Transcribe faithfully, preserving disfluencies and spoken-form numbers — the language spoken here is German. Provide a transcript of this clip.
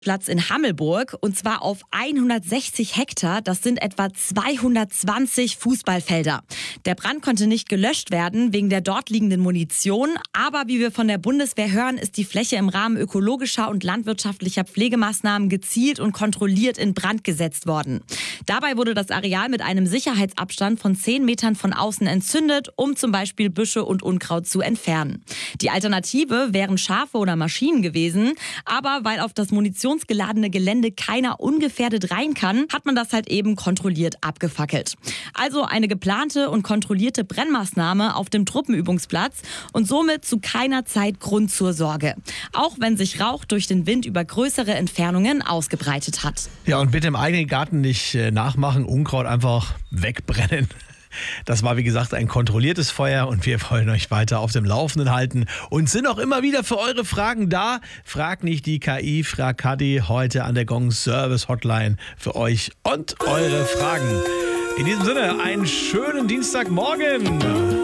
Platz in Hammelburg und zwar auf hundertsechzig Hektar. Das sind etwa zweihundertzwanzig Fußballfelder. Der Brand konnte nicht gelöscht werden wegen der dort liegenden Munition. Aber wie wir von der Bundeswehr hören, ist die Fläche im Rahmen ökologischer und landwirtschaftlicher Pflegemaßnahmen gezielt und kontrolliert in Brand gesetzt worden. Dabei wurde das Areal mit einem Sicherheitsabstand von zehn Metern von außen entzündet, um zum Beispiel Büsche und Unkraut zu entfernen. Die Alternative wären Schafe oder Maschinen gewesen. Aber weil auf das Munition geladene Gelände keiner ungefährdet rein kann, hat man das halt eben kontrolliert abgefackelt. Also eine geplante und kontrollierte Brennmaßnahme auf dem Truppenübungsplatz und somit zu keiner Zeit Grund zur Sorge. Auch wenn sich Rauch durch den Wind über größere Entfernungen ausgebreitet hat. Ja, und bitte im eigenen Garten nicht äh, nachmachen, Unkraut einfach wegbrennen. Das war, wie gesagt, ein kontrolliertes Feuer und wir wollen euch weiter auf dem Laufenden halten und sind auch immer wieder für eure Fragen da. Frag nicht die K I, frag Kadi heute an der Gong Service Hotline für euch und eure Fragen. In diesem Sinne, einen schönen Dienstagmorgen.